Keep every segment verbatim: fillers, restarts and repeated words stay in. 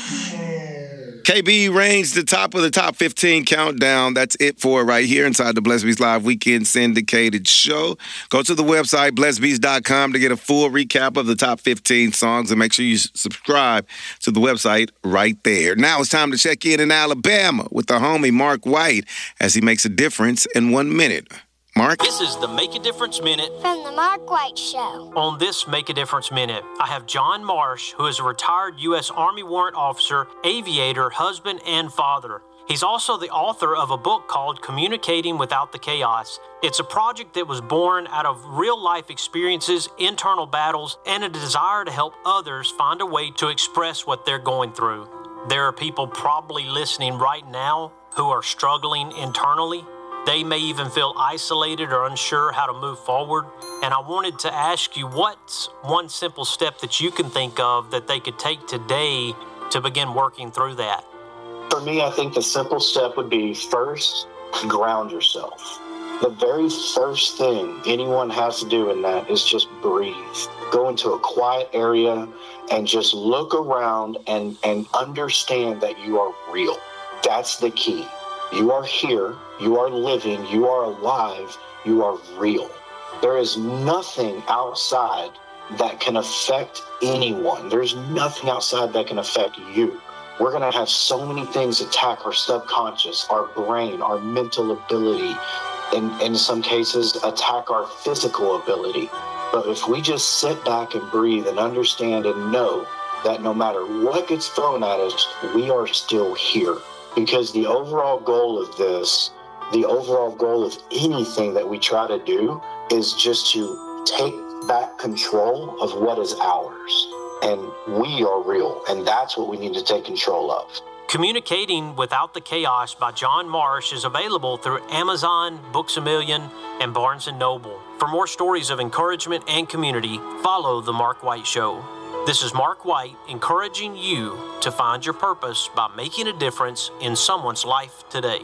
K B reigns the top of the top fifteen countdown. That's it for it right here inside the Blessed Bees Live Weekend Syndicated Show. Go to the website, blessed bees dot com, to get a full recap of the top fifteen songs, and make sure you subscribe to the website right there. Now it's time to check in in Alabama with the homie Mark White as he makes a difference in one minute. Mark? This is the Make a Difference Minute from the Mark White Show. On this Make a Difference Minute, I have John Marsh, who is a retired U S Army warrant officer, aviator, husband, and father. He's also the author of a book called Communicating Without the Chaos. It's a project that was born out of real-life experiences, internal battles, and a desire to help others find a way to express what they're going through. There are people probably listening right now who are struggling internally. They may even feel isolated or unsure how to move forward. And I wanted to ask you, what's one simple step that you can think of that they could take today to begin working through that? For me, I think the simple step would be, first, ground yourself. The very first thing anyone has to do in that is just breathe. Go into a quiet area and just look around and, and understand that you are real. That's the key. You are here, you are living, you are alive, you are real. There is nothing outside that can affect anyone. There's nothing outside that can affect you. We're going to have so many things attack our subconscious, our brain, our mental ability, and in some cases attack our physical ability. But if we just sit back and breathe and understand and know that no matter what gets thrown at us, we are still here. Because the overall goal of this, the overall goal of anything that we try to do is just to take back control of what is ours. And we are real, and that's what we need to take control of. Communicating Without the Chaos by John Marsh is available through Amazon, Books A Million, and Barnes and Noble. For more stories of encouragement and community, follow The Mark White Show. This is Mark White encouraging you to find your purpose by making a difference in someone's life today.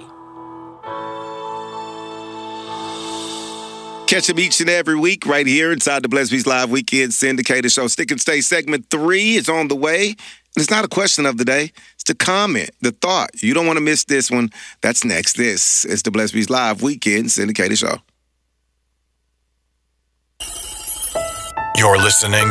Catch them each and every week right here inside the Blessed Bees Live Weekend Syndicated Show. Stick and Stay segment three is on the way. And it's not a question of the day. It's the comment, the thought. You don't want to miss this one. That's next. This is the Blessed Bees Live Weekend Syndicated Show. You're listening